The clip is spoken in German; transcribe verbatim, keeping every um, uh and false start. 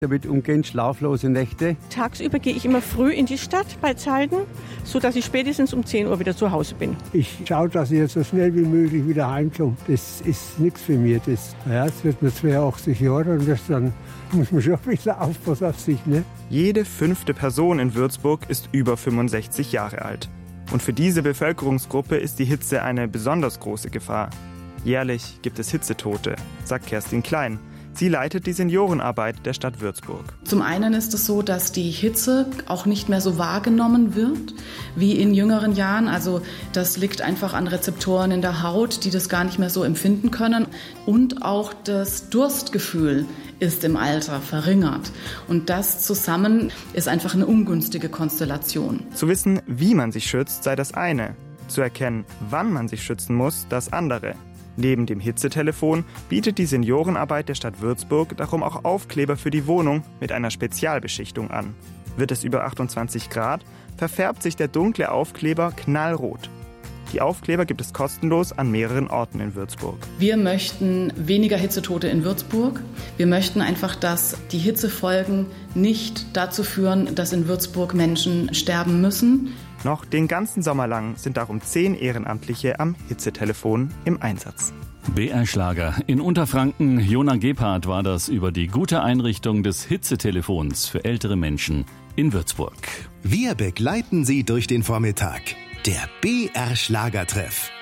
Da wird umgehend schlaflose Nächte. Tagsüber gehe ich immer früh in die Stadt bei Zeiten, sodass ich spätestens um zehn Uhr wieder zu Hause bin. Ich schaue, dass ich jetzt so schnell wie möglich wieder heimkomme. Das ist nichts für mich. Das, ja, es wird mir zweiundachtzig Jahre und das dann muss man schon ein bisschen aufpassen auf sich. Ne? Jede fünfte Person in Würzburg ist über fünfundsechzig Jahre alt. Und für diese Bevölkerungsgruppe ist die Hitze eine besonders große Gefahr. Jährlich gibt es Hitzetote, sagt Kerstin Klein. Sie leitet die Seniorenarbeit der Stadt Würzburg. Zum einen ist es so, dass die Hitze auch nicht mehr so wahrgenommen wird wie in jüngeren Jahren. Also das liegt einfach an Rezeptoren in der Haut, die das gar nicht mehr so empfinden können. Und auch das Durstgefühl ist im Alter verringert. Und das zusammen ist einfach eine ungünstige Konstellation. Zu wissen, wie man sich schützt, sei das eine. Zu erkennen, wann man sich schützen muss, das andere. Neben dem Hitzetelefon bietet die Seniorenarbeit der Stadt Würzburg darum auch Aufkleber für die Wohnung mit einer Spezialbeschichtung an. Wird es über achtundzwanzig Grad, verfärbt sich der dunkle Aufkleber knallrot. Die Aufkleber gibt es kostenlos an mehreren Orten in Würzburg. Wir möchten weniger Hitzetote in Würzburg. Wir möchten einfach, dass die Hitzefolgen nicht dazu führen, dass in Würzburg Menschen sterben müssen. Noch den ganzen Sommer lang sind darum zehn Ehrenamtliche am Hitzetelefon im Einsatz. B R Schlager. In Unterfranken, Jona Gebhardt war das über die gute Einrichtung des Hitzetelefons für ältere Menschen in Würzburg. Wir begleiten Sie durch den Vormittag. Der B R Schlagertreff.